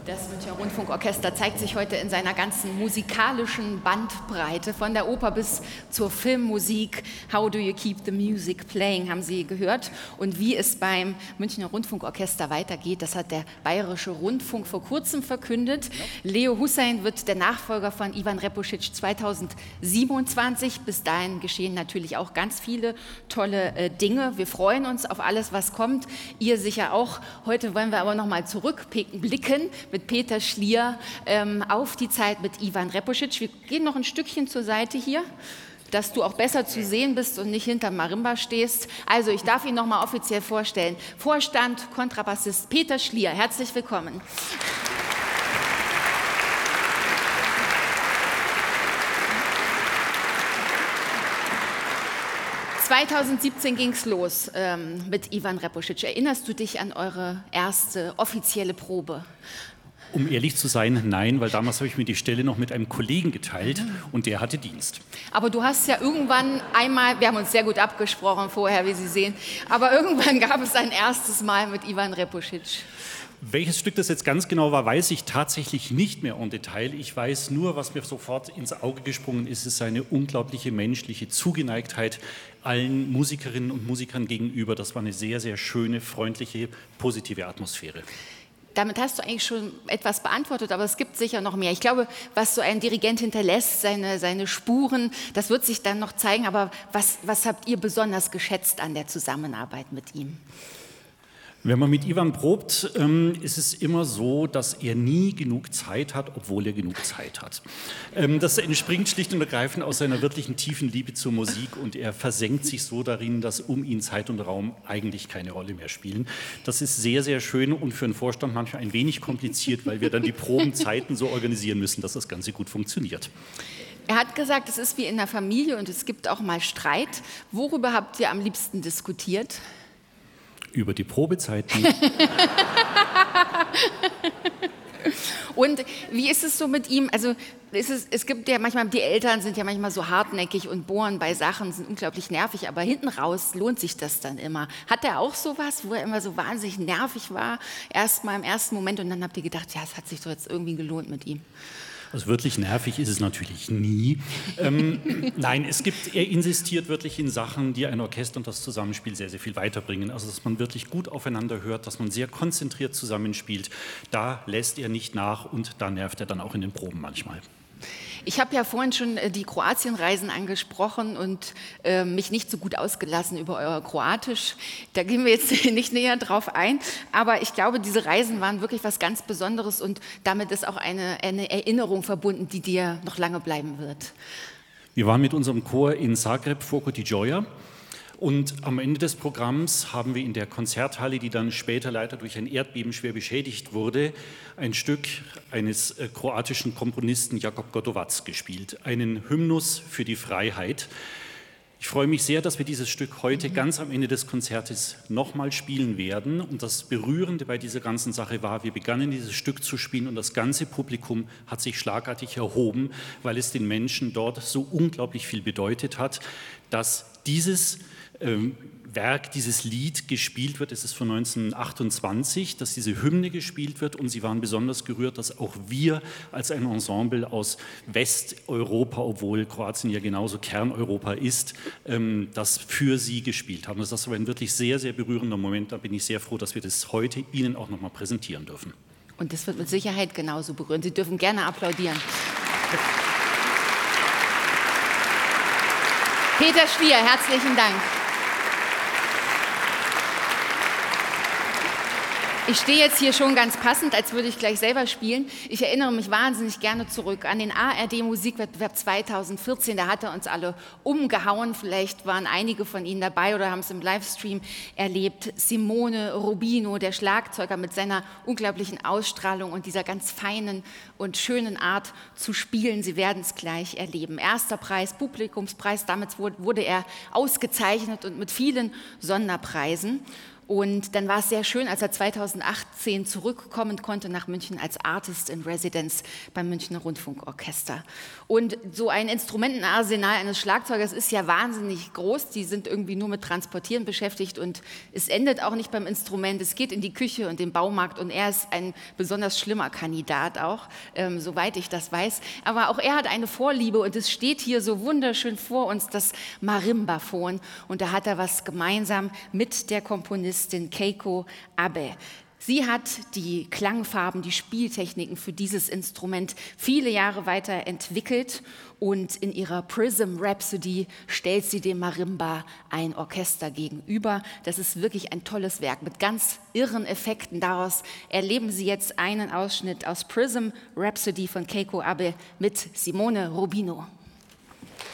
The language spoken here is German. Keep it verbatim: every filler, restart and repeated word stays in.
Das Münchner Rundfunkorchester zeigt sich heute in seiner ganzen musikalischen Bandbreite, von der Oper bis zur Filmmusik. How do you keep the music playing, haben Sie gehört. Und wie es beim Münchner Rundfunkorchester weitergeht, das hat der Bayerische Rundfunk vor kurzem verkündet. Leo Hussein wird der Nachfolger von Ivan Repusic zweitausendsiebenundzwanzig. Bis dahin geschehen natürlich auch ganz viele tolle äh, Dinge. Wir freuen uns auf alles, was kommt. Ihr sicher auch. Heute wollen wir aber noch mal zurückblicken mit Peter Schlier ähm, auf die Zeit mit Ivan Repusic. Wir gehen noch ein Stückchen zur Seite hier, dass du auch besser zu sehen bist und nicht hinterm Marimba stehst. Also ich darf ihn noch mal offiziell vorstellen. Vorstand, Kontrabassist Peter Schlier. Herzlich willkommen. zweitausendsiebzehn ging es los ähm, mit Ivan Repusic. Erinnerst du dich an eure erste offizielle Probe? Um ehrlich zu sein, nein, weil damals habe ich mir die Stelle noch mit einem Kollegen geteilt und der hatte Dienst. Aber du hast ja irgendwann einmal, wir haben uns sehr gut abgesprochen vorher, wie Sie sehen, aber irgendwann gab es ein erstes Mal mit Ivan Repusic. Welches Stück das jetzt ganz genau war, weiß ich tatsächlich nicht mehr en Detail. Ich weiß nur, was mir sofort ins Auge gesprungen ist, ist seine unglaubliche menschliche Zugeneigtheit allen Musikerinnen und Musikern gegenüber. Das war eine sehr, sehr schöne, freundliche, positive Atmosphäre. Damit hast du eigentlich schon etwas beantwortet, aber es gibt sicher noch mehr. Ich glaube, was so ein Dirigent hinterlässt, seine, seine Spuren, das wird sich dann noch zeigen. Aber was, was habt ihr besonders geschätzt an der Zusammenarbeit mit ihm? Wenn man mit Ivan probt, ähm, ist es immer so, dass er nie genug Zeit hat, obwohl er genug Zeit hat. Ähm, das entspringt schlicht und ergreifend aus seiner wirklichen tiefen Liebe zur Musik und er versenkt sich so darin, dass um ihn Zeit und Raum eigentlich keine Rolle mehr spielen. Das ist sehr, sehr schön und für einen Vorstand manchmal ein wenig kompliziert, weil wir dann die Probenzeiten so organisieren müssen, dass das Ganze gut funktioniert. Er hat gesagt, es ist wie in der Familie und es gibt auch mal Streit. Worüber habt ihr am liebsten diskutiert? Über die Probezeiten. Und wie ist es so mit ihm? Also ist es, es gibt ja manchmal, die Eltern sind ja manchmal so hartnäckig und bohren bei Sachen, sind unglaublich nervig, aber hinten raus lohnt sich das dann immer. Hat er auch sowas, wo er immer so wahnsinnig nervig war, erst mal im ersten Moment und dann habt ihr gedacht, ja, es hat sich doch jetzt irgendwie gelohnt mit ihm? Also wirklich nervig ist es natürlich nie. Ähm, nein, es gibt, er insistiert wirklich in Sachen, die ein Orchester und das Zusammenspiel sehr, sehr viel weiterbringen. Also dass man wirklich gut aufeinander hört, dass man sehr konzentriert zusammenspielt. Da lässt er nicht nach und da nervt er dann auch in den Proben manchmal. Ich habe ja vorhin schon die Kroatienreisen angesprochen und äh, mich nicht so gut ausgelassen über euer Kroatisch. Da gehen wir jetzt nicht näher drauf ein. Aber ich glaube, diese Reisen waren wirklich was ganz Besonderes und damit ist auch eine, eine Erinnerung verbunden, die dir noch lange bleiben wird. Wir waren mit unserem Chor in Zagreb, Foco di Gioia. Und am Ende des Programms haben wir in der Konzerthalle, die dann später leider durch ein Erdbeben schwer beschädigt wurde, ein Stück eines äh, kroatischen Komponisten Jakob Gotovac gespielt, einen Hymnus für die Freiheit. Ich freue mich sehr, dass wir dieses Stück heute ganz am Ende des Konzertes nochmal spielen werden. Und das Berührende bei dieser ganzen Sache war, wir begannen dieses Stück zu spielen und das ganze Publikum hat sich schlagartig erhoben, weil es den Menschen dort so unglaublich viel bedeutet hat, dass dieses ähm, Werk, dieses Lied gespielt wird. Es ist von neunzehnhundertachtundzwanzig, dass diese Hymne gespielt wird und sie waren besonders gerührt, dass auch wir als ein Ensemble aus Westeuropa, obwohl Kroatien ja genauso Kerneuropa ist, ähm, das für sie gespielt haben. Das war ein wirklich sehr, sehr berührender Moment. Da bin ich sehr froh, dass wir das heute Ihnen auch noch mal präsentieren dürfen. Und das wird mit Sicherheit genauso berühren. Sie dürfen gerne applaudieren. Peter Schlier, herzlichen Dank. Ich stehe jetzt hier schon ganz passend, als würde ich gleich selber spielen. Ich erinnere mich wahnsinnig gerne zurück an den A R D-Musikwettbewerb zweitausendvierzehn. Da hat er uns alle umgehauen. Vielleicht waren einige von Ihnen dabei oder haben es im Livestream erlebt. Simone Rubino, der Schlagzeuger mit seiner unglaublichen Ausstrahlung und dieser ganz feinen und schönen Art zu spielen. Sie werden es gleich erleben. Erster Preis, Publikumspreis. Damals wurde er ausgezeichnet und mit vielen Sonderpreisen. Und dann war es sehr schön, als er zweitausendachtzehn zurückkommen konnte nach München als Artist in Residence beim Münchner Rundfunkorchester. Und so ein Instrumentenarsenal eines Schlagzeugers ist ja wahnsinnig groß. Die sind irgendwie nur mit Transportieren beschäftigt und es endet auch nicht beim Instrument. Es geht in die Küche und den Baumarkt und er ist ein besonders schlimmer Kandidat auch, ähm, soweit ich das weiß. Aber auch er hat eine Vorliebe und es steht hier so wunderschön vor uns, das Marimbaphon. Und da hat er was gemeinsam mit der Komponistin Keiko Abe. Sie hat die Klangfarben, die Spieltechniken für dieses Instrument viele Jahre weiterentwickelt und in ihrer Prism Rhapsody stellt sie dem Marimba ein Orchester gegenüber. Das ist wirklich ein tolles Werk mit ganz irren Effekten. Daraus erleben Sie jetzt einen Ausschnitt aus Prism Rhapsody von Keiko Abe mit Simone Rubino.